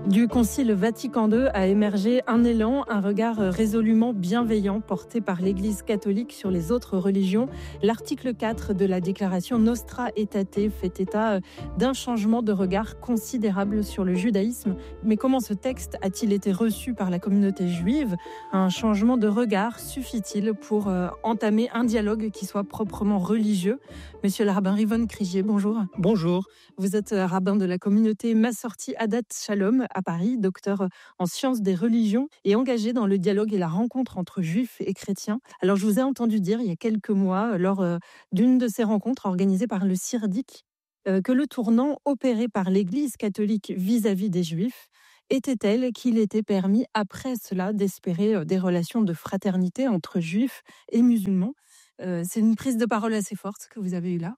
Du Concile Vatican II a émergé un élan, un regard résolument bienveillant porté par l'Église catholique sur les autres religions. L'article 4 de la déclaration Nostra Aetate fait état d'un changement de regard considérable sur le judaïsme. Mais comment ce texte a-t-il été reçu par la communauté juive ? Un changement de regard suffit-il pour entamer un dialogue qui soit proprement religieux ? Monsieur le rabbin Rivon Krigier, bonjour. Bonjour. Vous êtes rabbin de la communauté Massorti Adat Shalom à Paris, docteur en sciences des religions et engagé dans le dialogue et la rencontre entre juifs et chrétiens. Alors, je vous ai entendu dire il y a quelques mois, lors d'une de ces rencontres organisées par le CIRDIC, que le tournant opéré par l'Église catholique vis-à-vis des juifs était tel qu'il était permis après cela d'espérer des relations de fraternité entre juifs et musulmans. C'est une prise de parole assez forte que vous avez eue là.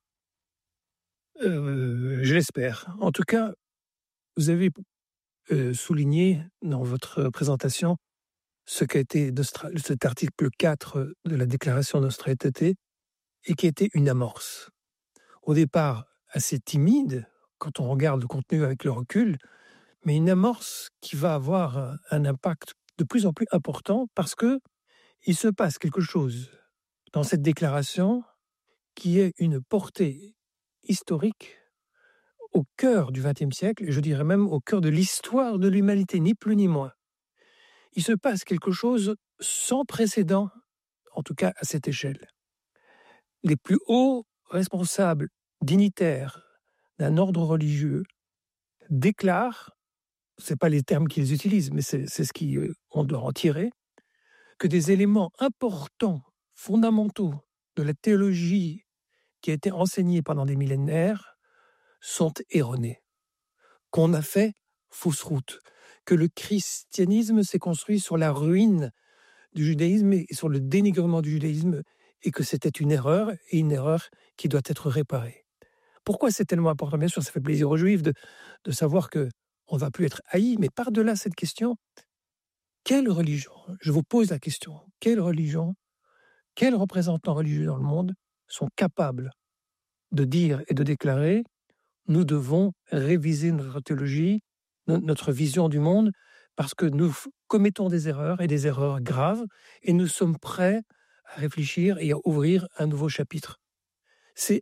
Je l'espère. En tout cas, vous avez souligné dans votre présentation ce qu'a été cet article 4 de la déclaration Nostra Aetate et qui était une amorce. Au départ, assez timide, quand on regarde le contenu avec le recul, mais une amorce qui va avoir un impact de plus en plus important parce que il se passe quelque chose dans cette déclaration qui est une portée historique au cœur du XXe siècle, et je dirais même au cœur de l'histoire de l'humanité, ni plus ni moins. Il se passe quelque chose sans précédent, en tout cas à cette échelle. Les plus hauts responsables dignitaires d'un ordre religieux déclarent, ce n'est pas les termes qu'ils utilisent, mais c'est ce qu'on doit en tirer, que des éléments importants, fondamentaux de la théologie qui a été enseignée pendant des millénaires sont erronés, qu'on a fait fausse route, que le christianisme s'est construit sur la ruine du judaïsme et sur le dénigrement du judaïsme, et que c'était une erreur, et une erreur qui doit être réparée. Pourquoi c'est tellement important ? Bien sûr, ça fait plaisir aux Juifs de savoir qu'on ne va plus être haïs, mais par-delà cette question, quelle religion, je vous pose la question, quelle religion, quels représentants religieux dans le monde sont capables de dire et de déclarer: nous devons réviser notre théologie, notre vision du monde, parce que nous commettons des erreurs, et des erreurs graves, et nous sommes prêts à réfléchir et à ouvrir un nouveau chapitre. C'est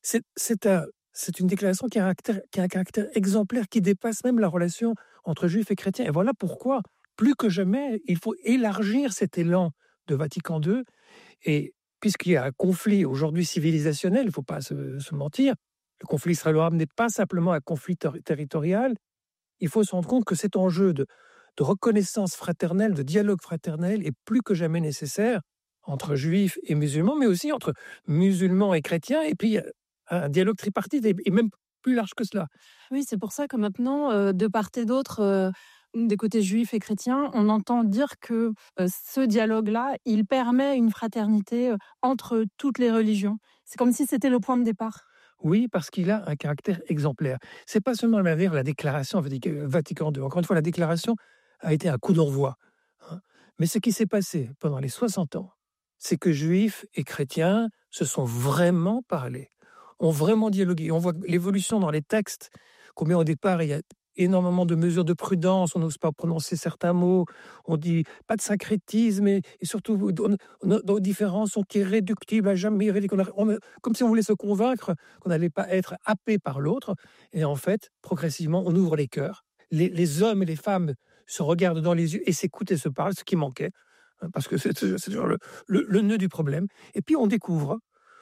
une déclaration qui a un caractère exemplaire, qui dépasse même la relation entre juifs et chrétiens. Et voilà pourquoi, plus que jamais, il faut élargir cet élan de Vatican II. Et puisqu'il y a un conflit aujourd'hui civilisationnel, il ne faut pas se mentir, le conflit israélo-arabe n'est pas simplement un conflit territorial. Il faut se rendre compte que cet enjeu de reconnaissance fraternelle, de dialogue fraternel est plus que jamais nécessaire entre juifs et musulmans, mais aussi entre musulmans et chrétiens, et puis un dialogue tripartite, et même plus large que cela. Oui, c'est pour ça que maintenant, de part et d'autre, des côtés juifs et chrétiens, on entend dire que ce dialogue-là, il permet une fraternité entre toutes les religions. C'est comme si c'était le point de départ. Oui, parce qu'il a un caractère exemplaire. C'est pas seulement la déclaration Vatican II. Encore une fois, la déclaration a été un coup d'envoi. Mais ce qui s'est passé pendant les 60 ans, c'est que juifs et chrétiens se sont vraiment parlé, ont vraiment dialogué. On voit l'évolution dans les textes, combien au départ il y a énormément de mesures de prudence, on n'ose pas prononcer certains mots, on dit pas de syncrétisme, et surtout nos différences sont irréductibles à jamais, comme si on voulait se convaincre qu'on n'allait pas être happé par l'autre. Et en fait, progressivement, on ouvre les cœurs. Les hommes et les femmes se regardent dans les yeux et s'écoutent et se parlent, ce qui manquait, parce que c'est toujours le nœud du problème. Et puis on découvre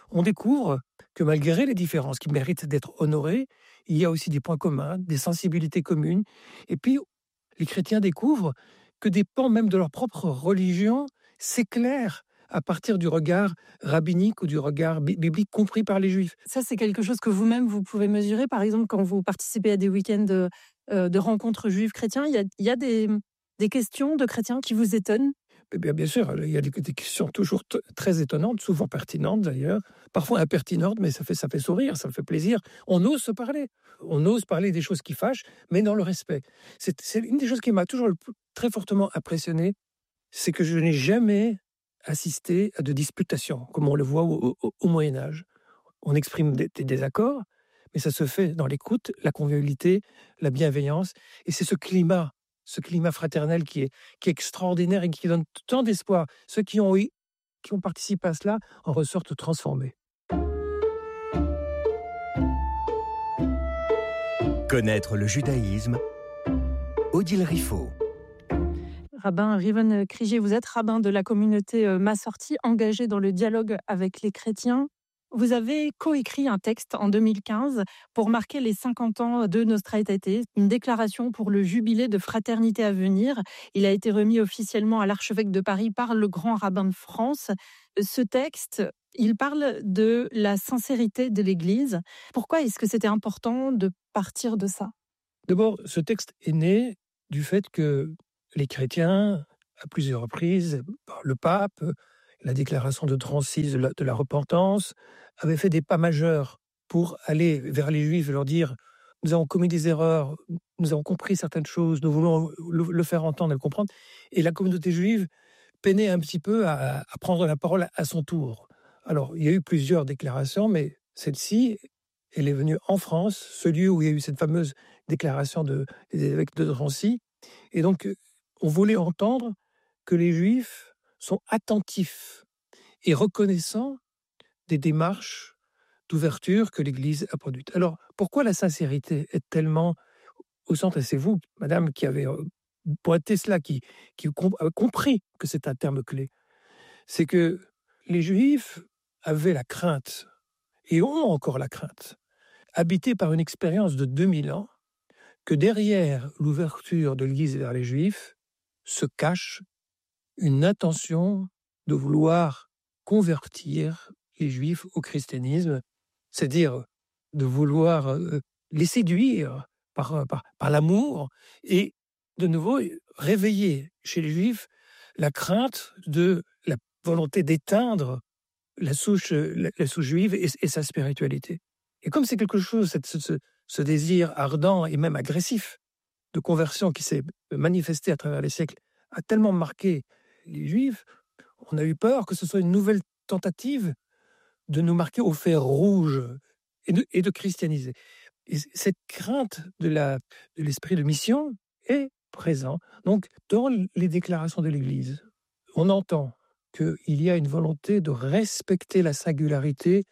que malgré les différences qui méritent d'être honorées, il y a aussi des points communs, des sensibilités communes. Et puis, les chrétiens découvrent que des pans même de leur propre religion s'éclairent à partir du regard rabbinique ou du regard biblique compris par les juifs. Ça, c'est quelque chose que vous-même, vous pouvez mesurer. Par exemple, quand vous participez à des week-ends de rencontres juives chrétiens, il y a des questions de chrétiens qui vous étonnent? Bien sûr, il y a des questions toujours très étonnantes, souvent pertinentes d'ailleurs, parfois impertinentes, mais ça fait sourire, ça me fait plaisir. On ose se parler, on ose parler des choses qui fâchent, mais dans le respect. C'est une des choses qui m'a toujours très fortement impressionné, c'est que je n'ai jamais assisté à de disputations, comme on le voit au Moyen-Âge. On exprime des désaccords, mais ça se fait dans l'écoute, la convivialité, la bienveillance. Et c'est ce climat fraternel qui est extraordinaire et qui donne tant d'espoir. Ceux qui ont participé à cela en ressortent transformés. Connaître le judaïsme, Odile Riffaut. Rabbin Riven Kriger, vous êtes rabbin de la communauté Massorti, engagé dans le dialogue avec les chrétiens. Vous avez coécrit un texte en 2015 pour marquer les 50 ans de Nostra Aetate, une déclaration pour le jubilé de fraternité à venir. Il a été remis officiellement à l'archevêque de Paris par le grand rabbin de France. Ce texte, il parle de la sincérité de l'Église. Pourquoi est-ce que c'était important de partir de ça ? D'abord, ce texte est né du fait que les chrétiens, à plusieurs reprises, le pape, la déclaration de 36 de la repentance, avaient fait des pas majeurs pour aller vers les Juifs et leur dire « Nous avons commis des erreurs, nous avons compris certaines choses, nous voulons le faire entendre et le comprendre ». Et la communauté juive peinait un petit peu à prendre la parole à son tour. Alors, il y a eu plusieurs déclarations, mais celle-ci, elle est venue en France, ce lieu où il y a eu cette fameuse déclaration des évêques de Drancy. Et donc, on voulait entendre que les Juifs sont attentifs et reconnaissants des démarches d'ouverture que l'Église a produites. Alors, pourquoi la sincérité est tellement au centre ? Et c'est vous, madame, qui avez pointé cela, qui a compris que c'est un terme clé. C'est que les Juifs avaient la crainte, et ont encore la crainte, habités par une expérience de 2000 ans, que derrière l'ouverture de l'Église vers les Juifs se cache une intention de vouloir convertir les Juifs au christianisme, c'est-à-dire de vouloir les séduire par l'amour et de nouveau réveiller chez les Juifs la crainte de la volonté d'éteindre la souche juive et sa spiritualité. Et comme c'est quelque chose, ce désir ardent et même agressif de conversion qui s'est manifesté à travers les siècles, a tellement marqué les Juifs, on a eu peur que ce soit une nouvelle tentative de nous marquer au fer rouge et de christianiser. Et cette crainte de l'esprit de mission est présente. Donc, dans les déclarations de l'Église, on entend qu'il y a une volonté de respecter la singularité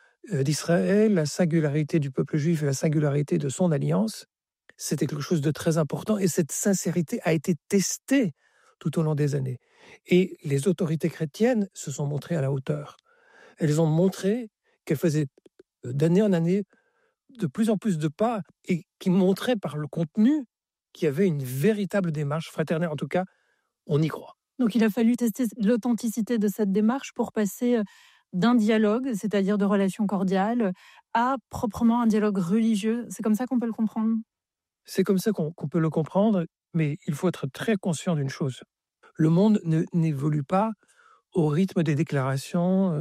d'Israël, la singularité du peuple juif et la singularité de son alliance. C'était quelque chose de très important et cette sincérité a été testée tout au long des années. Et les autorités chrétiennes se sont montrées à la hauteur. Elles ont montré qu'elles faisaient d'année en année de plus en plus de pas et qui montraient par le contenu qu'il y avait une véritable démarche fraternelle. En tout cas, on y croit. Donc il a fallu tester l'authenticité de cette démarche pour passer d'un dialogue, c'est-à-dire de relations cordiales, à proprement un dialogue religieux. C'est comme ça qu'on peut le comprendre ? C'est comme ça qu'on peut le comprendre, mais il faut être très conscient d'une chose. Le monde n'évolue pas au rythme des déclarations.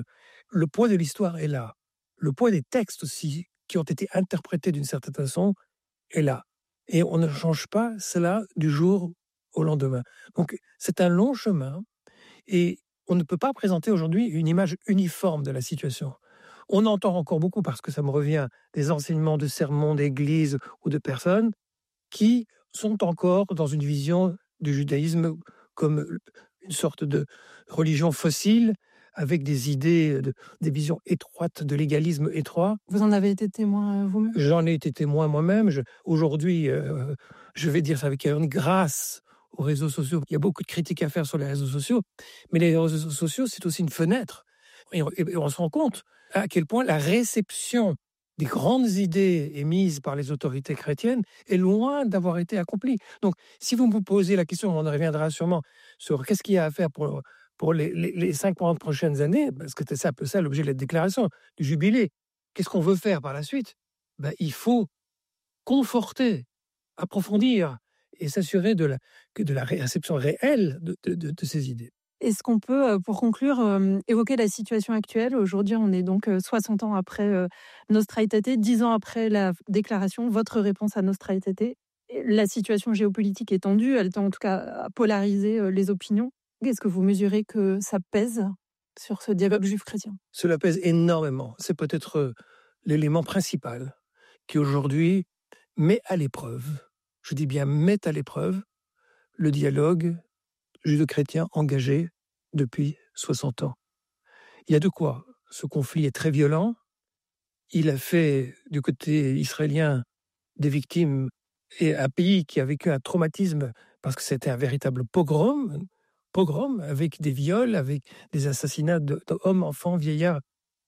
Le poids de l'histoire est là. Le poids des textes aussi, qui ont été interprétés d'une certaine façon, est là. Et on ne change pas cela du jour au lendemain. Donc c'est un long chemin et on ne peut pas présenter aujourd'hui une image uniforme de la situation. On entend encore beaucoup, parce que ça me revient, des enseignements de sermons d'église ou de personnes qui sont encore dans une vision du judaïsme comme une sorte de religion fossile, avec des idées, des visions étroites, de légalisme étroit. Vous en avez été témoin vous-même ? J'en ai été témoin moi-même. Aujourd'hui, je vais dire ça avec une grâce aux réseaux sociaux. Il y a beaucoup de critiques à faire sur les réseaux sociaux, mais les réseaux sociaux, c'est aussi une fenêtre. Et on se rend compte à quel point la réception des grandes idées émises par les autorités chrétiennes est loin d'avoir été accomplie. Donc, si vous me posez la question, on en reviendra sûrement sur qu'est-ce qu'il y a à faire pour les 50 prochaines années, parce que c'est un peu ça l'objet de la déclaration, du jubilé. Qu'est-ce qu'on veut faire par la suite ? Il faut conforter, approfondir et s'assurer de la réception réelle de ces idées. Est-ce qu'on peut, pour conclure, évoquer la situation actuelle ? Aujourd'hui, on est donc 60 ans après Nostra Aetate, 10 ans après la déclaration, votre réponse à Nostra Aetate. La situation géopolitique est tendue, elle tend en tout cas à polariser les opinions. Est-ce que vous mesurez que ça pèse sur ce dialogue juif-chrétien ? Cela pèse énormément. C'est peut-être l'élément principal qui aujourd'hui met à l'épreuve, je dis bien met à l'épreuve, le dialogue judo-chrétien engagé depuis 60 ans. Il y a de quoi. Ce conflit est très violent. Il a fait du côté israélien des victimes et un pays qui a vécu un traumatisme parce que c'était un véritable pogrom avec des viols, avec des assassinats d'hommes, enfants, vieillards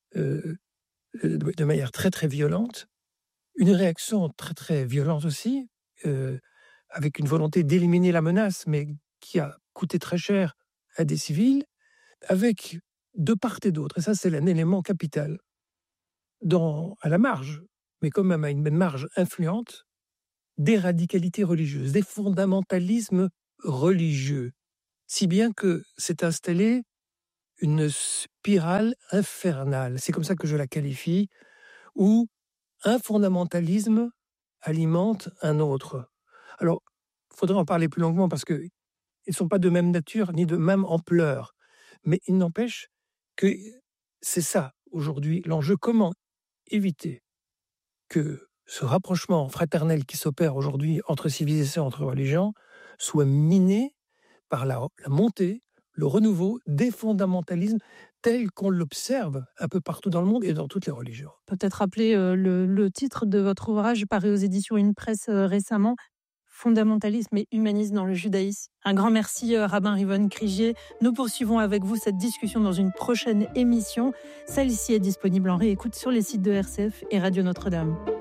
de manière très très violente. Une réaction très très violente aussi, avec une volonté d'éliminer la menace, mais qui a coûté très cher à des civils, avec de part et d'autre, et ça c'est un élément capital, à la marge, mais quand même à une marge influente, des radicalités religieuses, des fondamentalismes religieux, si bien que s'est installée une spirale infernale, c'est comme ça que je la qualifie, où un fondamentalisme alimente un autre. Alors, il faudrait en parler plus longuement parce qu'ils ne sont pas de même nature ni de même ampleur. Mais il n'empêche que c'est ça, aujourd'hui, l'enjeu. Comment éviter que ce rapprochement fraternel qui s'opère aujourd'hui entre civilisations, entre religions, soit miné par la montée, le renouveau des fondamentalismes tels qu'on l'observe un peu partout dans le monde et dans toutes les religions. Peut-être rappeler le titre de votre ouvrage paru aux éditions Une Presse récemment, Fondamentalisme et humanisme dans le judaïsme. Un grand merci, Rabbin Rivon Krigier. Nous poursuivons avec vous cette discussion dans une prochaine émission. Celle-ci est disponible en réécoute sur les sites de RCF et Radio Notre-Dame.